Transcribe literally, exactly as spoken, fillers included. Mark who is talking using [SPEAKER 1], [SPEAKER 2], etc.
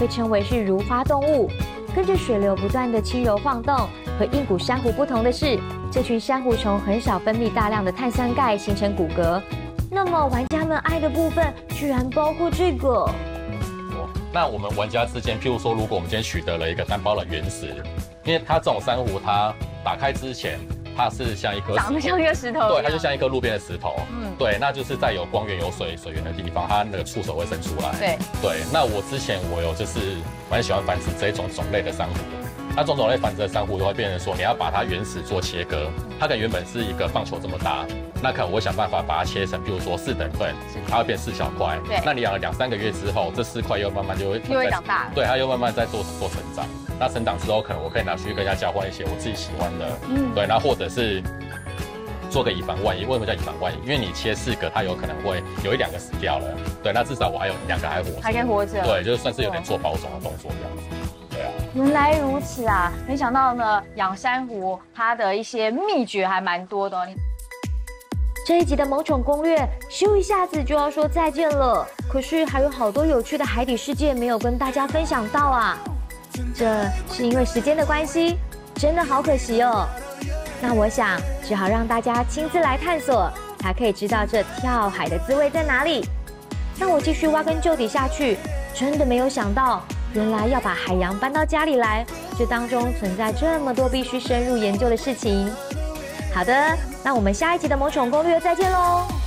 [SPEAKER 1] 被称为是如花动物，跟着水流不断的轻柔晃动。和硬骨珊瑚不同的是，这群珊瑚虫很少分泌大量的碳酸钙形成骨骼。那么玩家们爱的部分居然包括这个。
[SPEAKER 2] 那我们玩家之间，譬如说，如果我们今天取得了一个单胞的原石，因为它这种珊瑚，它打开之前，它是像一颗
[SPEAKER 3] 长得像一个石头，
[SPEAKER 2] 对，它就像一颗路边的石头，嗯，对，那就是在有光源、有水水源的地方，它那个触手会伸出来，
[SPEAKER 3] 对，
[SPEAKER 2] 对。那我之前我有就是蛮喜欢繁殖这一种种类的珊瑚。那这种种类繁殖的珊瑚就会变成说，你要把它原始做切割，它可能原本是一个棒球这么大，那可能我会想办法把它切成，比如说四等份，它会变四小块。
[SPEAKER 3] 对，
[SPEAKER 2] 那你养了两三个月之后，这四块又慢慢就会
[SPEAKER 3] 又会长大，
[SPEAKER 2] 对，它又慢慢在做做成长。那成长之后，可能我可以拿去跟人家交换一些我自己喜欢的，嗯，对，那或者是做个以防万一。为什么叫以防万一？因为你切四个，它有可能会有一两个死掉了，对，那至少我还有两个还活着，
[SPEAKER 3] 还可以活着，
[SPEAKER 2] 对，就是算是有点做保种的动作这样子。
[SPEAKER 3] 原来如此啊！没想到呢，养珊瑚它的一些秘诀还蛮多的哦。
[SPEAKER 1] 这一集的萌宠攻略，咻一下子就要说再见了。可是还有好多有趣的海底世界没有跟大家分享到啊，这是因为时间的关系，真的好可惜哦。那我想只好让大家亲自来探索，才可以知道这跳海的滋味在哪里。让我继续挖根究底下去，真的没有想到。原来要把海洋搬到家里来，这当中存在这么多必须深入研究的事情。好的，那我们下一集的萌宠攻略再见喽。